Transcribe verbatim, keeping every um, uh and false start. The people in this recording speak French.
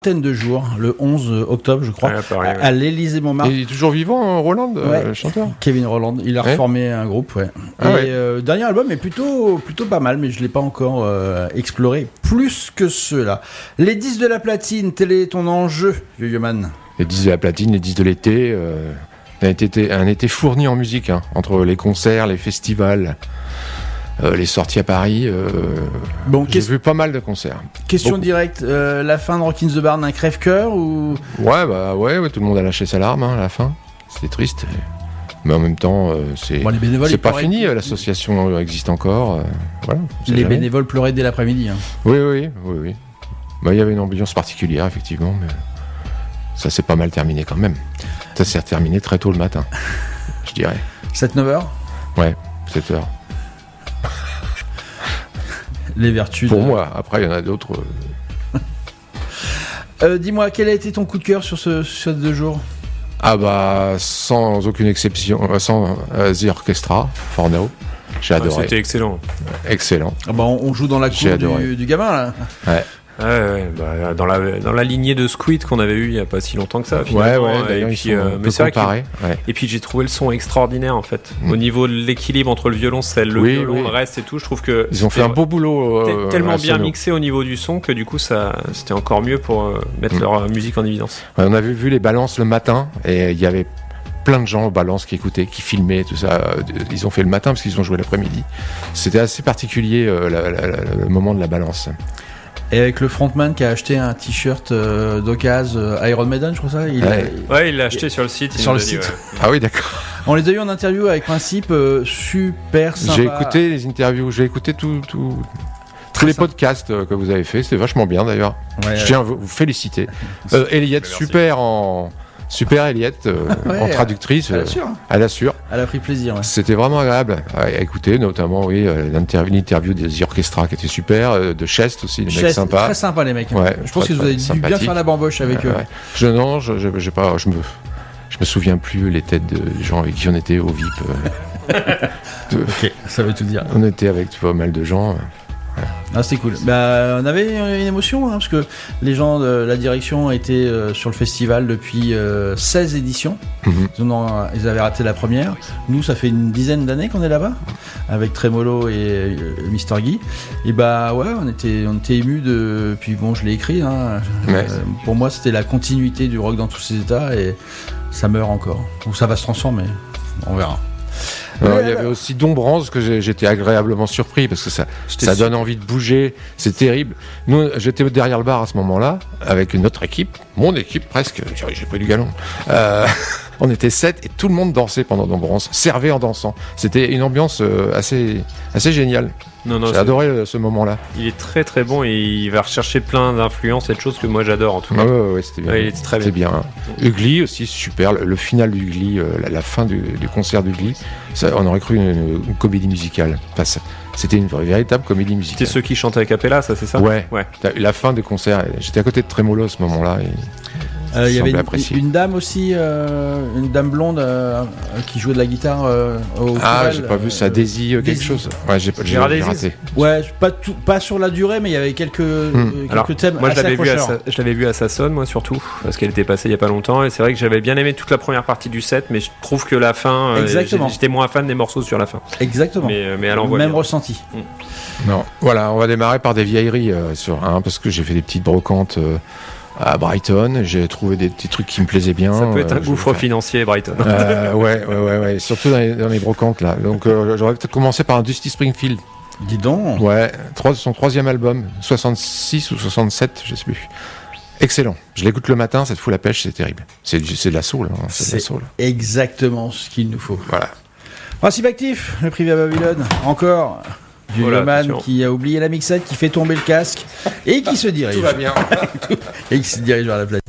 de jours, le onze octobre, je crois, ouais, pareil, ouais. à l'Élysée-Montmartre. Et il est toujours vivant, Roland, ouais. euh, chanteur. Kevin Roland, il a ouais. reformé un groupe, ouais. Ah et ouais. euh, dernier album est plutôt, plutôt pas mal, mais je l'ai pas encore euh, exploré plus que ceux-là. Les disques de la platine, tel est ton enjeu, vieux man. Les disques de la platine, les disques de l'été, euh, un, été, un été fourni en musique, hein, entre les concerts, les festivals. Euh, les sorties à Paris, euh, bon, j'ai vu pas mal de concerts. Question Beaucoup. directe, euh, la fin de Rockin' the Barn, un crève-cœur ou... Ouais, bah ouais, ouais, tout le monde a lâché sa larme hein, à la fin. C'était triste. Mais en même temps, euh, c'est, bon, les bénévoles, c'est pas pleuraient... fini, l'association existe encore. Euh, voilà, les jamais. bénévoles pleuraient dès l'après-midi. Hein. Oui, oui, oui. oui. Bah, il y avait une ambiance particulière, effectivement, mais ça s'est pas mal terminé quand même. Ça s'est terminé très tôt le matin, je dirais. sept neuf heures Ouais, sept heures. Les vertus Pour de... moi, après il y en a d'autres. Euh, dis-moi, quel a été ton coup de cœur sur ce, sur ces deux jours ? Ah bah, sans aucune exception, euh, sans euh, The Orchestra, For Now, j'ai adoré. Ouais, c'était excellent. Excellent. Ah bah, on, on joue dans la cour du, du gamin, là. Ouais. Ouais, ouais, bah, dans, la, dans la lignée de Squid qu'on avait eu il n'y a pas si longtemps que ça, finalement. Ouais, ouais, d'ailleurs, et ils puis, sont euh, un mais peu c'est vrai comparés. que, ouais. Et puis j'ai trouvé le son extraordinaire, en fait. Mm. Au niveau de l'équilibre entre le violoncelle, le oui, violon, oui. le reste et tout, je trouve que... Ils ont fait un beau boulot. Euh, tellement bien sono. mixé au niveau du son que du coup, ça, c'était encore mieux pour euh, mettre mm. leur musique en évidence. Ouais, on a vu, vu les balances le matin et il y avait plein de gens aux balances qui écoutaient, qui filmaient, tout ça. Ils ont fait le matin parce qu'ils ont joué l'après-midi. C'était assez particulier euh, la, la, la, le moment de la balance. Et avec le frontman qui a acheté un t-shirt euh, d'occasion euh, Iron Maiden, je crois ça. Il ouais. a, ouais, il l'a acheté sur le site. Sur le dit, site. Ouais. Ah oui, d'accord. On les a eu en interview avec Principe, euh, super sympa. J'ai écouté les interviews, j'ai écouté tout, tout, tous les podcasts que vous avez fait. C'était vachement bien d'ailleurs. Ouais, je tiens à vous, vous féliciter. Euh, Eliette, super en. Super Eliette, euh, ouais, en traductrice, elle assure. Euh, elle assure. Elle a pris plaisir. Ouais. C'était vraiment agréable à écouter, notamment oui, l'interview, l'interview des The Orchestra qui était super, euh, de Chest aussi, les Chest, mecs sympas. Très sympa les mecs. Ouais, je pense que vous avez dû bien faire la bamboche avec euh, eux. Ouais. Je non, je, je, j'ai pas, je me, je me souviens plus les têtes de gens avec qui on était au V I P. Euh, de, ok, ça veut tout dire. On était avec pas mal de gens. Ouais. Ah, c'était cool. Bah, on avait une émotion hein, parce que les gens de la direction étaient euh, sur le festival depuis euh, seize éditions. Mm-hmm. Ils, ont, ils avaient raté la première. Nous, ça fait une dizaine d'années qu'on est là-bas avec Tremolo et euh, Mister Guy. Et bah ouais, on était, on était émus de. Puis bon, je l'ai écrit. Hein. Ouais. Euh, pour moi, c'était la continuité du rock dans tous ses états et ça meurt encore. Ou ça va se transformer. On verra. Alors, il y avait aussi Dombrance que j'ai, j'étais agréablement surpris parce que ça, ça donne envie de bouger, c'est terrible. Nous, j'étais derrière le bar à ce moment-là avec une autre équipe, mon équipe presque, j'ai pris du galon. Euh, on était sept et tout le monde dansait pendant Dombrance, servait en dansant. C'était une ambiance assez, assez géniale. Non, non, j'ai c'est... adoré ce moment-là. Il est très très bon et il va rechercher plein d'influences et de choses que moi j'adore en tout cas. Ah ouais, ouais, c'était bien. Ouais, il était très c'était bien. bien. Ugly aussi, super. Le, le final d'Ugly, euh, la, la fin du, du concert d'Ugly, ça, on aurait cru une, une, une comédie musicale. Enfin, ça, c'était une véritable comédie musicale. C'était ceux qui chantaient a cappella, ça c'est ça ? Ouais. ouais. La fin du concert, j'étais à côté de Tremolo à ce moment-là. Et... Euh, il y avait une, une dame aussi, euh, une dame blonde euh, qui jouait de la guitare euh, au Ah, Couvel, j'ai pas euh, vu ça, Daisy euh, quelque Daisy. chose. Ouais, j'ai, j'ai, j'ai raté. Ouais, pas, tout, pas sur la durée, mais il y avait quelques, hmm. quelques Alors, thèmes moi, assez je l'avais, vu à accrocheurs. sa, je l'avais vu à Sassonne, moi surtout, parce qu'elle était passée il y a pas longtemps, et c'est vrai que j'avais bien aimé toute la première partie du set, mais je trouve que la fin, euh, j'étais moins fan des morceaux sur la fin. Exactement. Mais, euh, mais elle envoie Même bien. ressenti. Hmm. Non, voilà, on va démarrer par des vieilleries euh, sur un, hein, parce que j'ai fait des petites brocantes. Euh, à Brighton, j'ai trouvé des petits trucs qui me plaisaient bien. Ça peut être un euh, gouffre financier, Brighton. Euh, ouais, ouais, ouais, ouais, surtout dans les, dans les brocantes là. Donc euh, j'aurais peut-être commencé par un Dusty Springfield. Dis donc. Ouais, trois, son troisième album, soixante-six ou soixante-sept, je sais plus. Excellent. Je l'écoute le matin, ça te fout la pêche, c'est terrible. C'est, c'est de la soul. Hein, c'est, c'est de la soul. Exactement ce qu'il nous faut. Voilà. Principe actif, le privé à Babylone. Encore. Du voilà, man qui a oublié la mixette, qui fait tomber le casque et qui se dirige. Tout va bien. Et qui se dirige vers la platine.